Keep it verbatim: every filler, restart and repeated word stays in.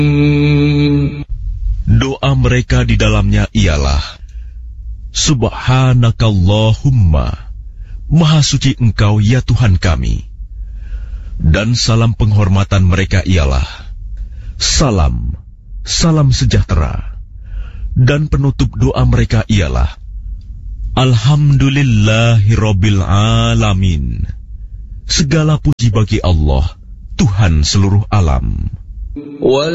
Doa mereka di dalamnya ialah, Subhanakallahumma, Maha suci Engkau ya Tuhan kami. Dan salam penghormatan mereka ialah, Salam, salam sejahtera. Dan penutup doa mereka ialah, Alhamdulillahirabbil alamin. Segala puji bagi Allah, Tuhan seluruh alam.